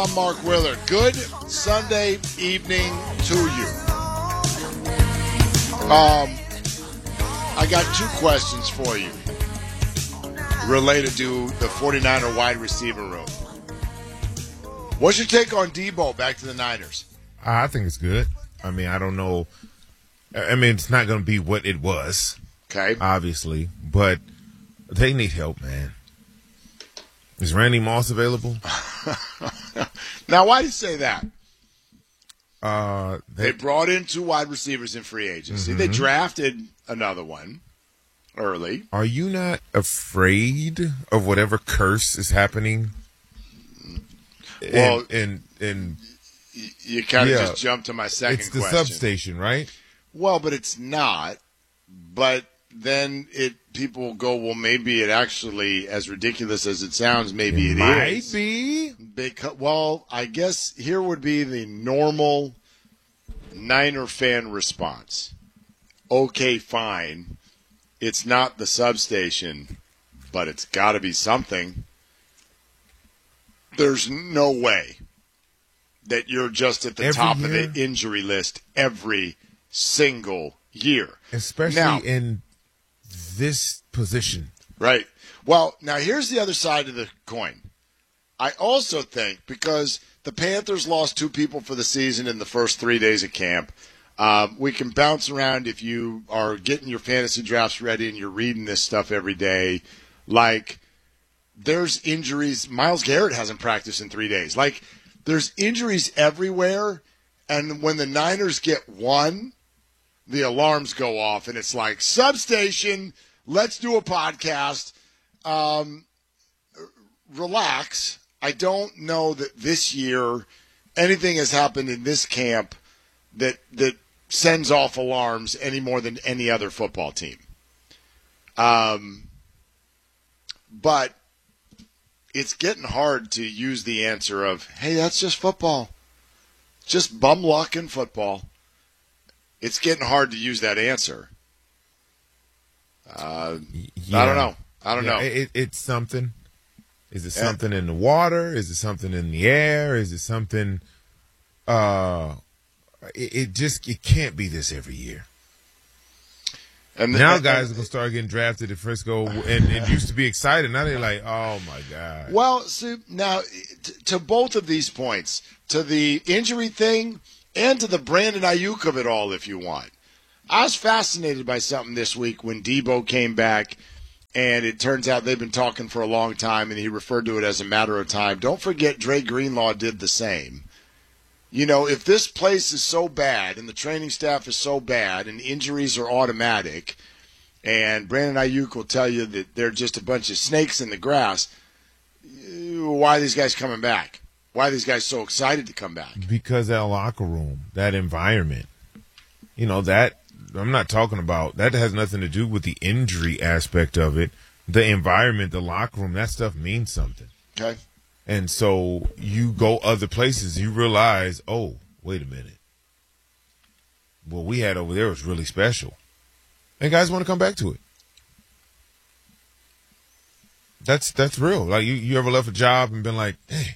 I'm Mark Willard. Good Sunday evening to you. I got two questions for you related to the 49er wide receiver room. What's your take on Debo back to the Niners? I think it's good. I mean, I don't know. I mean, it's not going to be what it was, Okay. obviously, but they need help, man. Is Randy Moss available? Now, why do you say that? They brought in two wide receivers in free agency. They drafted another one early. Are you not afraid of whatever curse is happening? Well, in you kind of Yeah. just jumped to my second it's the question. substation, right? Well, but it's not. But then people go, well, maybe it actually, as ridiculous as it sounds, maybe it Might is. be. Because, well, I guess here would be the normal Niner fan response. Okay, fine. It's not the substation, but it's got to be something. There's no way that you're just at the Every top of year? the injury list every single year. Especially Now- in this position. Right. Well, now here's the other side of the coin. I also think because the Panthers lost two people for the season in the first 3 days of camp, we can bounce around if you are getting your fantasy drafts ready and you're reading this stuff every day. Like, there's injuries. Myles Garrett hasn't practiced in 3 days. Like, there's injuries everywhere, and when the Niners get one, the alarms go off, and it's like, substation, let's do a podcast. Relax. I don't know that this year anything has happened in this camp that sends off alarms any more than any other football team. But it's getting hard to use the answer of, hey, that's just football. Just bum luck in football. It's getting hard to use that answer. I don't know. I don't know. It's something. Is it something in the water? Is it something in the air? Is it something? It can't be this every year. And Now guys are gonna start getting drafted at Frisco, and it used to be exciting. Now they're like, oh my god. Well, see, now to both of these points, to the injury thing and to the Brandon Ayuk of it all, if you want. I was fascinated by something this week when Debo came back, and it turns out they've been talking for a long time, and he referred to it as a matter of time. Don't forget, Dre Greenlaw did the same. You know, if this place is so bad and the training staff is so bad and injuries are automatic, and Brandon Ayuk will tell you that they're just a bunch of snakes in the grass, why are these guys coming back? Why are these guys so excited to come back? Because that locker room, that environment, you know, that I'm not talking about. That has nothing to do with the injury aspect of it. The environment, the locker room, that stuff means something. Okay. And so you go other places, you realize, oh, wait a minute. What we had over there was really special. And guys want to come back to it. That's real. Like, you ever left a job and been like, hey,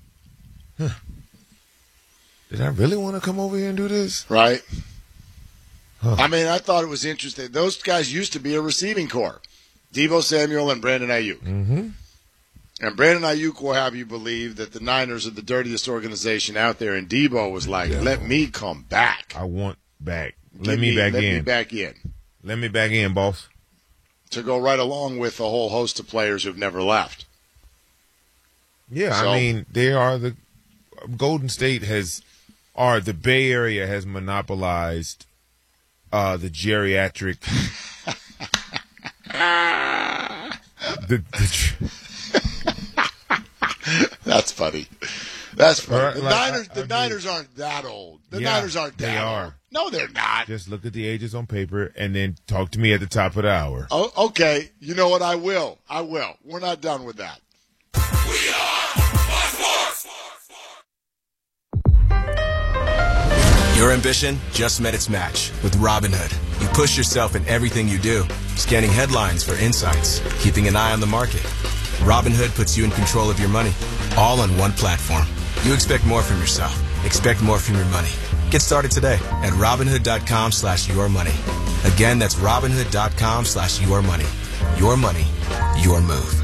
did I really want to come over here and do this? Right. Huh. I mean, I thought it was interesting. Those guys used to be a receiving corps. Debo Samuel and Brandon Ayuk. Mm-hmm. And Brandon Ayuk will have you believe that the Niners are the dirtiest organization out there, and Debo was like, let me come back. I want back. Let me back in. Let me back in. Let me back in, boss. To go right along with a whole host of players who've never left. Yeah, So- I mean, they are the Golden State the Bay Area has monopolized the geriatric. That's funny. That's funny. Right, The Niners aren't that old. The Niners aren't that they old. are. No, they're not. Just look at the ages on paper and then talk to me at the top of the hour. Oh, okay. You know what? I will. We're not done with that. Your ambition just met its match with Robinhood. You push yourself in everything you do, scanning headlines for insights, keeping an eye on the market. Robinhood puts you in control of your money, all on one platform. You expect more from yourself. Expect more from your money. Get started today at Robinhood.com/yourmoney. Again, that's Robinhood.com/yourmoney. Your money, your move.